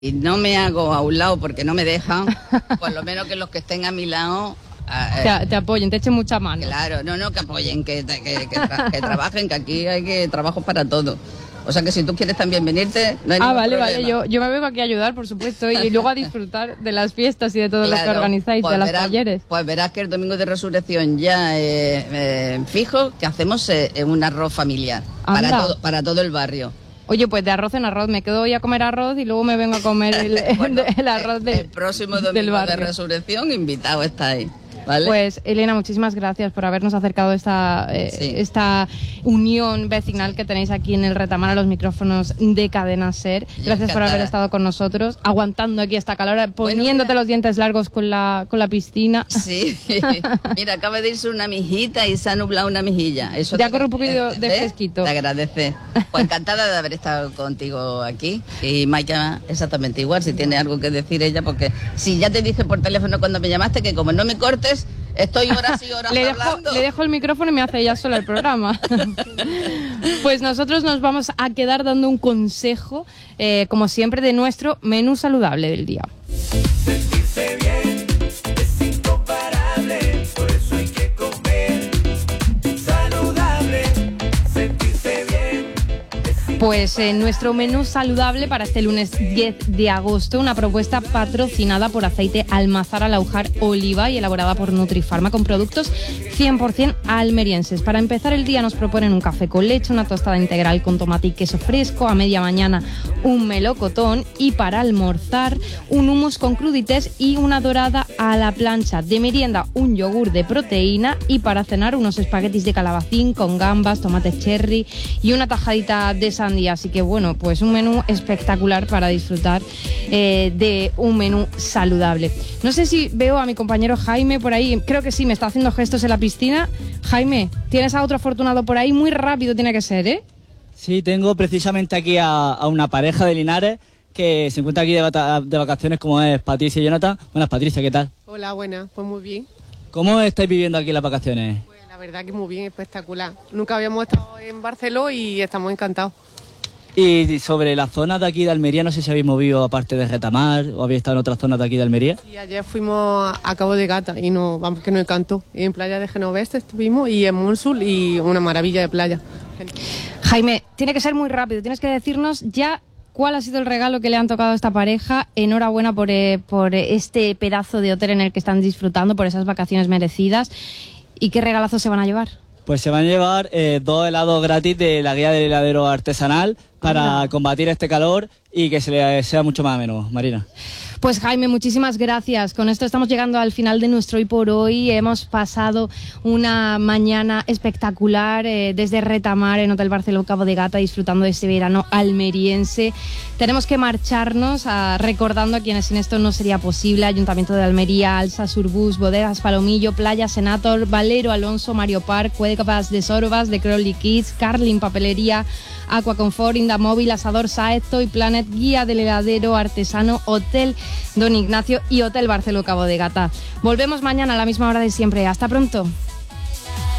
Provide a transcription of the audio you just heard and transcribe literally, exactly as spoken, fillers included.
Y no me hago a un lado porque no me dejan, por lo menos que los que estén a mi lado... Eh, te, te apoyen, te echen mucha mano. Claro, no, no, que apoyen, que, que, que, tra que trabajen, que aquí hay que trabajo para todo. O sea que si tú quieres también venirte, no hay Ah, ningún vale, problema. vale, yo, yo me vengo aquí a ayudar, por supuesto, y luego a disfrutar de las fiestas y de todo claro, lo que organizáis, pues de los verás, talleres. Pues verás que el Domingo de Resurrección ya eh, eh, fijo, que hacemos eh, un arroz familiar para todo, para todo el barrio. Oye, pues de arroz en arroz, me quedo hoy a comer arroz y luego me vengo a comer el, bueno, el arroz de, el próximo Domingo de Resurrección, invitado estáis. ¿Vale? Pues Elena, muchísimas gracias por habernos acercado esta, eh, sí. esta unión vecinal que tenéis aquí en el Retamar a los micrófonos de Cadena Ser. Gracias por haber estado con nosotros, aguantando aquí esta calor, poniéndote bueno, los dientes largos con la, con la piscina. Sí, mira, acaba de irse una mijita y se ha nublado una mejilla. Eso te ha corrido un poquito de ¿eh? fresquito. Te agradece. Pues encantada de haber estado contigo aquí. Y Maika exactamente igual, si tiene algo que decir ella, porque si ya te dije por teléfono cuando me llamaste que como no me cortes, estoy horas y horas le dejo, hablando. Le dejo el micrófono y me hace ella sola el programa. Pues nosotros nos vamos a quedar dando un consejo, eh, como siempre, de nuestro menú saludable del día. Sentirse bien es incomparable, por eso hay que comer saludable. Sentirse bien. Pues en eh, nuestro menú saludable para este lunes diez de agosto, una propuesta patrocinada por Aceite Almazara Laujar Oliva y elaborada por Nutrifarma con productos cien por cien almerienses. Para empezar el día nos proponen un café con leche, una tostada integral con tomate y queso fresco, a media mañana un melocotón y para almorzar un hummus con crudités y una dorada a la plancha. De merienda un yogur de proteína y para cenar unos espaguetis de calabacín con gambas, tomate cherry y una tajadita de sandía. Así que bueno, pues un menú espectacular para disfrutar eh, de un menú saludable. No sé si veo a mi compañero Jaime por ahí, creo que sí, me está haciendo gestos en la piscina. Jaime, ¿tienes a otro afortunado por ahí? Muy rápido tiene que ser, ¿eh? Sí, tengo precisamente aquí a, a una pareja de Linares que se encuentra aquí de, de vacaciones, como es Patricia y Jonathan. Buenas, Patricia, ¿qué tal? Hola, buenas, pues muy bien. ¿Cómo estáis viviendo aquí las vacaciones? Pues la verdad que muy bien, espectacular. Nunca habíamos estado en Barcelona y estamos encantados. Y sobre la zona de aquí de Almería, no sé si habéis movido aparte de Retamar o habéis estado en otras zonas de aquí de Almería. Y ayer fuimos a Cabo de Gata y no, vamos que nos encantó. Y en Playa de Genovés estuvimos y en Monsul y una maravilla de playa. Jaime, tiene que ser muy rápido, tienes que decirnos ya cuál ha sido el regalo que le han tocado a esta pareja. Enhorabuena por, eh, por este pedazo de hotel en el que están disfrutando, por esas vacaciones merecidas. ¿Y qué regalazos se van a llevar? Pues se van a llevar eh, dos helados gratis de la guía del heladero artesanal para Hola. combatir este calor y que se le sea mucho más ameno, Marina. Pues Jaime, muchísimas gracias. Con esto estamos llegando al final de nuestro Hoy por Hoy. Hemos pasado una mañana espectacular eh, desde Retamar en Hotel Barceló Cabo de Gata, disfrutando de este verano almeriense. Tenemos que marcharnos a, recordando a quienes sin esto no sería posible: Ayuntamiento de Almería, Alsa Surbus, Bodegas Palomillo, Playa Senator, Valero Alonso, Mario Park, Cuevas de Sorbas, de Crowley Kids, Carlin Papelería, Aqua Confort, Indamóvil, Asador Saez, Toy Planet, Guía del Heladero Artesano, Hotel Don Ignacio y Hotel Barceló Cabo de Gata. Volvemos mañana a la misma hora de siempre. Hasta pronto.